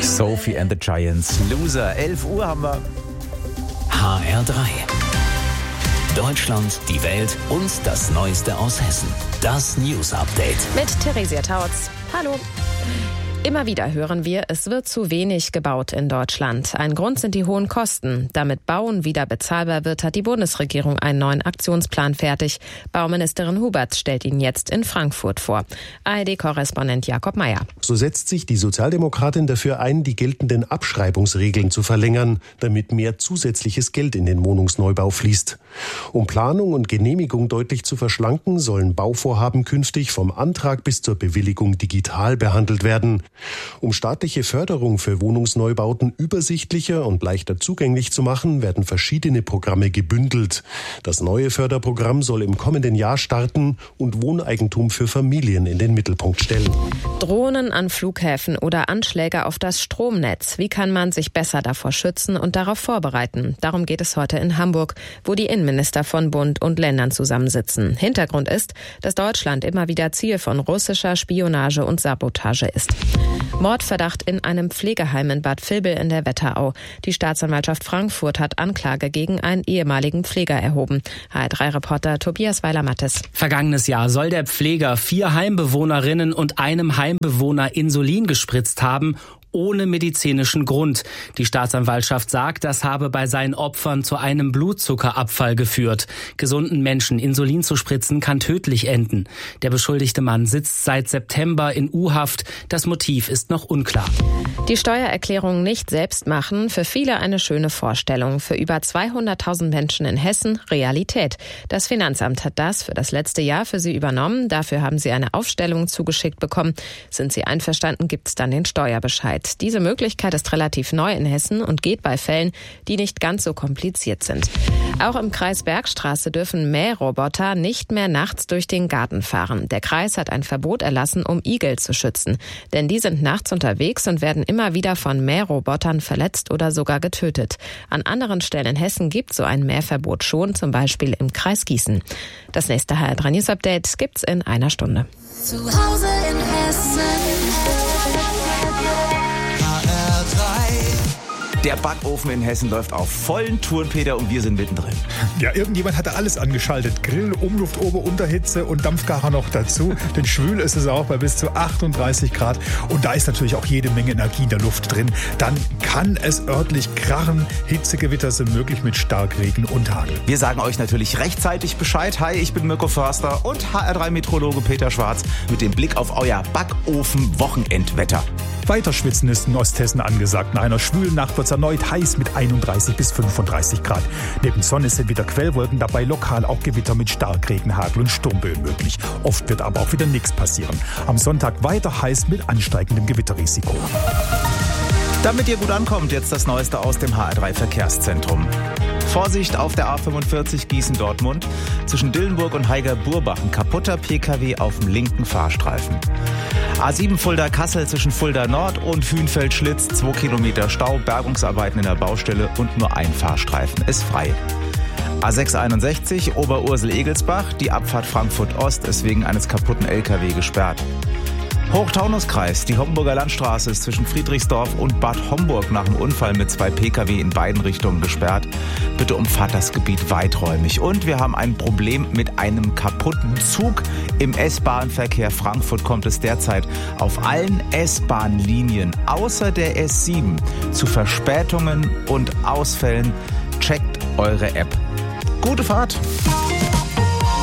Sophie and the Giants, Loser. 11 Uhr haben wir. HR3. Deutschland, die Welt und das Neueste aus Hessen. Das News Update. Mit Theresia Tautz. Hallo. Immer wieder hören wir, es wird zu wenig gebaut in Deutschland. Ein Grund sind die hohen Kosten. Damit Bauen wieder bezahlbar wird, hat die Bundesregierung einen neuen Aktionsplan fertig. Bauministerin Huberts stellt ihn jetzt in Frankfurt vor. ARD-Korrespondent Jakob Mayer. So setzt sich die Sozialdemokratin dafür ein, die geltenden Abschreibungsregeln zu verlängern, damit mehr zusätzliches Geld in den Wohnungsneubau fließt. Um Planung und Genehmigung deutlich zu verschlanken, sollen Bauvorhaben künftig vom Antrag bis zur Bewilligung digital behandelt werden. Um staatliche Förderung für Wohnungsneubauten übersichtlicher und leichter zugänglich zu machen, werden verschiedene Programme gebündelt. Das neue Förderprogramm soll im kommenden Jahr starten und Wohneigentum für Familien in den Mittelpunkt stellen. Drohnen an Flughäfen oder Anschläge auf das Stromnetz. Wie kann man sich besser davor schützen und darauf vorbereiten? Darum geht es heute in Hamburg, wo die Innenminister von Bund und Ländern zusammensitzen. Hintergrund ist, dass Deutschland immer wieder Ziel von russischer Spionage und Sabotage ist. Mordverdacht in einem Pflegeheim in Bad Vilbel in der Wetterau. Die Staatsanwaltschaft Frankfurt hat Anklage gegen einen ehemaligen Pfleger erhoben. HR3-Reporter Tobias Weiler-Mattes. Vergangenes Jahr soll der Pfleger 4 Heimbewohnerinnen und einem Heimbewohner Insulin gespritzt haben, ohne medizinischen Grund. Die Staatsanwaltschaft sagt, das habe bei seinen Opfern zu einem Blutzuckerabfall geführt. Gesunden Menschen Insulin zu spritzen kann tödlich enden. Der beschuldigte Mann sitzt seit September in U-Haft. Das Motiv ist noch unklar. Die Steuererklärung nicht selbst machen, für viele eine schöne Vorstellung. Für über 200.000 Menschen in Hessen Realität. Das Finanzamt hat das für das letzte Jahr für sie übernommen. Dafür haben sie eine Aufstellung zugeschickt bekommen. Sind sie einverstanden, gibt es dann den Steuerbescheid. Diese Möglichkeit ist relativ neu in Hessen und geht bei Fällen, die nicht ganz so kompliziert sind. Auch im Kreis Bergstraße dürfen Mähroboter nicht mehr nachts durch den Garten fahren. Der Kreis hat ein Verbot erlassen, um Igel zu schützen. Denn die sind nachts unterwegs und werden immer wieder von Mährobotern verletzt oder sogar getötet. An anderen Stellen in Hessen gibt es so ein Mähverbot schon, zum Beispiel im Kreis Gießen. Das nächste HR3 News Update gibt's in einer Stunde. Zu Hause in Hessen. Der Backofen in Hessen läuft auf vollen Touren, Peter, und wir sind mittendrin. Ja, irgendjemand hatte alles angeschaltet. Grill, Umluft, Unterhitze und Dampfgarer noch dazu. Denn schwül ist es auch bei bis zu 38 Grad. Und da ist natürlich auch jede Menge Energie in der Luft drin. Dann kann es örtlich krachen. Hitzegewitter sind möglich mit Starkregen und Hagel. Wir sagen euch natürlich rechtzeitig Bescheid. Hi, ich bin Mirko Förster und HR3-Meteorologe Peter Schwarz mit dem Blick auf euer Backofen-Wochenendwetter. Weiter schwitzen ist in Osthessen angesagt. Nach einer schwülen Nacht wird es erneut heiß mit 31 bis 35 Grad. Neben Sonne sind wieder Quellwolken dabei, lokal auch Gewitter mit Starkregen, Hagel und Sturmböen möglich. Oft wird aber auch wieder nichts passieren. Am Sonntag weiter heiß mit ansteigendem Gewitterrisiko. Damit ihr gut ankommt, jetzt das Neueste aus dem HR3-Verkehrszentrum. Vorsicht auf der A45 Gießen-Dortmund. Zwischen Dillenburg und Haiger-Burbach ein kaputter PKW auf dem linken Fahrstreifen. A7 Fulda-Kassel zwischen Fulda Nord und Hühnfeld-Schlitz. 2 Kilometer Stau, Bergungsarbeiten in der Baustelle und nur ein Fahrstreifen ist frei. A661 Oberursel-Egelsbach. Die Abfahrt Frankfurt-Ost ist wegen eines kaputten LKW gesperrt. Hochtaunuskreis, die Homburger Landstraße ist zwischen Friedrichsdorf und Bad Homburg nach dem Unfall mit 2 Pkw in beiden Richtungen gesperrt. Bitte umfahrt das Gebiet weiträumig. Und wir haben ein Problem mit einem kaputten Zug. Im S-Bahn-Verkehr Frankfurt kommt es derzeit auf allen S-Bahn-Linien außer der S7 zu Verspätungen und Ausfällen. Checkt eure App. Gute Fahrt!